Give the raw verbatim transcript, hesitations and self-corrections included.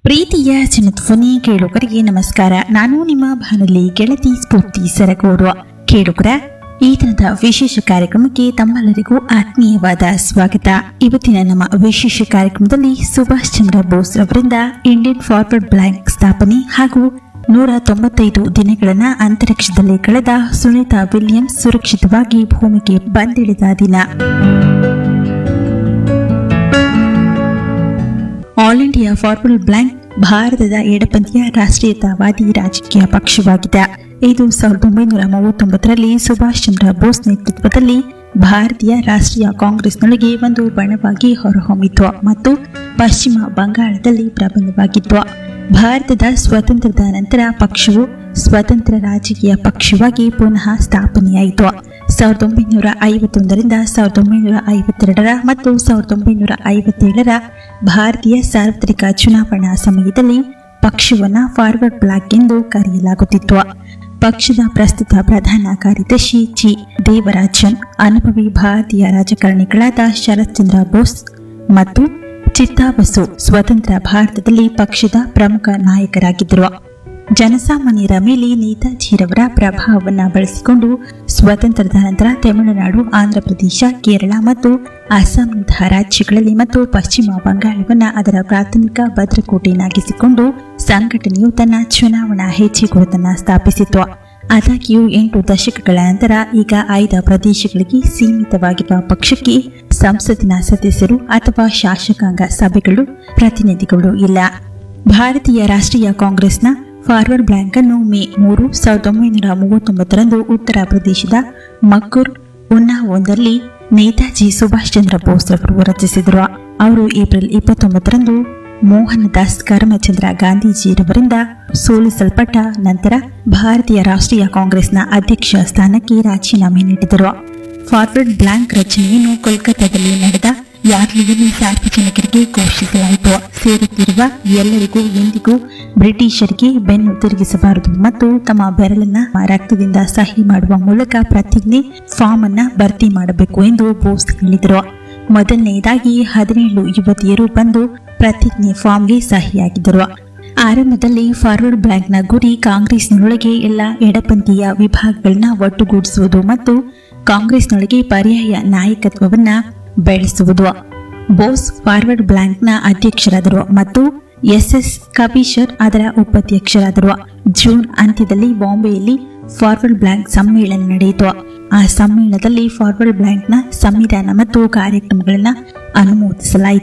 ಪ್ರೀತಿಯ ಜನಧ್ವನಿ ಕೇಳುಗರಿಗೆ ನಮಸ್ಕಾರ. ನಾನು ನಿಮ್ಮ ಬಾನುಲಿ ಗೆಳತಿ ಸ್ಫೂರ್ತಿ ಸರಗೂರು. ಕೇಳುಗರ ಈ ದಿನದ ವಿಶೇಷ ಕಾರ್ಯಕ್ರಮಕ್ಕೆ ತಮ್ಮೆಲ್ಲರಿಗೂ ಆತ್ಮೀಯವಾದ ಸ್ವಾಗತ. ಇವತ್ತಿನ ನಮ್ಮ ವಿಶೇಷ ಕಾರ್ಯಕ್ರಮದಲ್ಲಿ ಸುಭಾಷ್ ಚಂದ್ರ ಬೋಸ್ ಅವರಿಂದ ಇಂಡಿಯನ್ ಫಾರ್ವರ್ಡ್ ಬ್ಯಾಂಕ್ ಸ್ಥಾಪನೆ ಹಾಗೂ ನೂರ ತೊಂಬತ್ತೈದು ದಿನಗಳನ್ನ ಅಂತರಿಕ್ಷದಲ್ಲಿ ಕಳೆದ ಸುನೀತಾ ವಿಲಿಯಮ್ಸ್ ಸುರಕ್ಷಿತವಾಗಿ ಭೂಮಿಗೆ ಬಂದಿಳಿದ ದಿನ. ಆಲ್ ಇಂಡಿಯಾ ಫಾರ್ವರ್ಡ್ ಬ್ಯಾಂಕ್ ಭಾರತದ ಎಡಪಂಥೀಯ ರಾಷ್ಟ್ರೀಯತಾವಾದಿ ರಾಜಕೀಯ ಪಕ್ಷವಾಗಿದೆ. ಇದು ಸಾವಿರದ ಒಂಬೈನೂರ ಮೂವತ್ತೊಂಬತ್ತರಲ್ಲಿ ಸುಭಾಷ್ ಚಂದ್ರ ಬೋಸ್ ನೇತೃತ್ವದಲ್ಲಿ ಭಾರತೀಯ ರಾಷ್ಟ್ರೀಯ ಕಾಂಗ್ರೆಸ್ನೊಳಗೆ ಒಂದು ಬಣವಾಗಿ ಹೊರಹೊಮ್ಮಿತು ಮತ್ತು ಪಶ್ಚಿಮ ಬಂಗಾಳದಲ್ಲಿ ಪ್ರಬಲವಾಗಿತ್ತು. ಭಾರತದ ಸ್ವಾತಂತ್ರ್ಯದ ನಂತರ ಪಕ್ಷವು ಸ್ವತಂತ್ರ ರಾಜಕೀಯ ಪಕ್ಷವಾಗಿ ಪುನಃ ಸ್ಥಾಪನೆಯಾಯಿತು. ಸಾವಿರದ ಒಂಬೈನೂರ ಐವತ್ತೊಂದರಿಂದ ಸಾವಿರದ ಒಂಬೈನೂರ ಐವತ್ತೆರಡರ ಮತ್ತು ಸಾವಿರದ ಒಂಬೈನೂರ ಐವತ್ತೇಳರ ಭಾರತೀಯ ಸಾರ್ವತ್ರಿಕ ಚುನಾವಣಾ ಸಮಯದಲ್ಲಿ ಪಕ್ಷವನ್ನು ಫಾರ್ವರ್ಡ್ ಬ್ಲಾಕ್ ಎಂದು ಕರೆಯಲಾಗುತ್ತಿತ್ತು. ಪಕ್ಷದ ಪ್ರಸ್ತುತ ಪ್ರಧಾನ ಕಾರ್ಯದರ್ಶಿ ಜಿ ದೇವರಾಜನ್ ಅನುಭವಿ ಭಾರತೀಯ ರಾಜಕಾರಣಿಗಳಾದ ಶರತ್ ಚಂದ್ರ ಬೋಸ್ ಮತ್ತು ಚಿತ್ತಾಬಸು ಸ್ವತಂತ್ರ ಭಾರತದಲ್ಲಿ ಪಕ್ಷದ ಪ್ರಮುಖ ನಾಯಕರಾಗಿದ್ದರು. ಜನಸಾಮಾನ್ಯರ ಮೇಲೆ ನೇತಾಜಿರವರ ಪ್ರಭಾವವನ್ನು ಬಳಸಿಕೊಂಡು ಸ್ವಾತಂತ್ರ್ಯದ ನಂತರ ತಮಿಳುನಾಡು, ಆಂಧ್ರಪ್ರದೇಶ, ಕೇರಳ ಮತ್ತು ಅಸ್ಸಾಂನಂತಹ ರಾಜ್ಯಗಳಲ್ಲಿ ಮತ್ತು ಪಶ್ಚಿಮ ಬಂಗಾಳವನ್ನು ಅದರ ಪ್ರಾಥಮಿಕ ಭದ್ರಕೋಟೆಯನ್ನಾಗಿಸಿಕೊಂಡು ಸಂಘಟನೆಯು ತನ್ನ ಚುನಾವಣಾ ಹೆಜ್ಜೆಗುರುತನ್ನು ಸ್ಥಾಪಿಸಿತು. ಆದಾಗ್ಯೂ ಎಂಟು ದಶಕಗಳ ನಂತರ ಈಗ ಆಯ್ದ ಪ್ರದೇಶಗಳಿಗೆ ಸೀಮಿತವಾಗಿರುವ ಪಕ್ಷಕ್ಕೆ ಸಂಸತ್ತಿನ ಸದಸ್ಯರು ಅಥವಾ ಶಾಸಕಾಂಗ ಸಭೆಗಳು ಪ್ರತಿನಿಧಿಗಳು ಇಲ್ಲ. ಭಾರತೀಯ ರಾಷ್ಟ್ರೀಯ ಕಾಂಗ್ರೆಸ್ನ ಫಾರ್ವರ್ಡ್ ಬ್ಯಾಂಕ್ ಅನ್ನು ಮೇ ಮೂರು ಸಾವಿರದ ಒಂಬೈನೂರ ಮೂವತ್ತೊಂಬತ್ತರಂದು ಉತ್ತರ ಪ್ರದೇಶದ ಮಕ್ಕೂರ್ ಉನ್ನಾವೊಂದರಲ್ಲಿ ನೇತಾಜಿ ಸುಭಾಷ್ ಚಂದ್ರ ಬೋಸ್ ಅವರು ರಚಿಸಿದರು. ಅವರು ಏಪ್ರಿಲ್ ಇಪ್ಪತ್ತೊಂಬತ್ತರಂದು ಮೋಹನದಾಸ್ ಕರಮಚಂದ್ರ ಗಾಂಧೀಜಿಯವರಿಂದ ಸೋಲಿಸಲ್ಪಟ್ಟ ನಂತರ ಭಾರತೀಯ ರಾಷ್ಟ್ರೀಯ ಕಾಂಗ್ರೆಸ್ನ ಅಧ್ಯಕ್ಷ ಸ್ಥಾನಕ್ಕೆ ರಾಜೀನಾಮೆ ನೀಡಿದರು. ಫಾರ್ವರ್ಡ್ ಬ್ಲಾಕ್ ರಚನೆಯನ್ನು ಕೋಲ್ಕತ್ತಾದಲ್ಲಿ ನಡೆದ ಯಾರ್ಲಿಯಲ್ಲಿ ಸಾರ್ವಜನಿಕರಿಗೆ ಘೋಷಿಸಲಾಯಿತು. ಸೇರುತ್ತಿರುವ ಎಲ್ಲರಿಗೂ ಎಂದಿಗೂ ಬ್ರಿಟಿಷರಿಗೆ ಬೆನ್ನು ತಿರುಗಿಸಬಾರದು ಮತ್ತು ತಮ್ಮ ಬೆರಳನ್ನ ರಕ್ತದಿಂದ ಸಹಿ ಮಾಡುವ ಮೂಲಕ ಪ್ರತಿಜ್ಞೆ ಫಾರ್ಮ್ ಅನ್ನ ಭರ್ತಿ ಮಾಡಬೇಕು ಎಂದು ಬೋಸ್ ಹೇಳಿದರು. ಮೊದಲನೆಯದಾಗಿ ಹದಿನೇಳು ಯುವತಿಯರು ಬಂದು ಪ್ರತಿಜ್ಞೆ ಫಾರ್ಮ್ಗೆ ಸಹಿಯಾಗಿದ್ದರು. ಆರಂಭದಲ್ಲಿ ಫಾರ್ವರ್ಡ್ ಬ್ಯಾಂಕ್ನ ಗುರಿ ಕಾಂಗ್ರೆಸ್ನೊಳಗೆ ಎಲ್ಲ ಎಡಪಂಥೀಯ ವಿಭಾಗಗಳನ್ನ ಒಟ್ಟುಗೂಡಿಸುವುದು ಮತ್ತು ಕಾಂಗ್ರೆಸ್ನೊಳಗೆ ಪರ್ಯಾಯ ನಾಯಕತ್ವವನ್ನ ಬೆಳೆಸುವುದು. ಬೋಸ್ ಫಾರ್ವರ್ಡ್ ಬ್ಯಾಂಕ್ನ ಅಧ್ಯಕ್ಷರಾದರು ಮತ್ತು ಎಸ್ ಎಸ್ ಕಬೀಶರ್ ಅದರ ಉಪಾಧ್ಯಕ್ಷರಾದರು. ಜೂನ್ ಅಂತ್ಯದಲ್ಲಿ ಬಾಂಬೆಯಲ್ಲಿ ಫಾರ್ವರ್ಡ್ ಬ್ಯಾಂಕ್ ಸಮ್ಮೇಳನ ನಡೆಯಿತು. ಆ ಸಮ್ಮೇಳನದಲ್ಲಿ ಫಾರ್ವರ್ಡ್ ಬ್ಯಾಂಕ್ನ ಸಂವಿಧಾನ ಮತ್ತು ಕಾರ್ಯಕ್ರಮಗಳನ್ನು ಅನುಮೋದಿಸಲಾಯಿತು.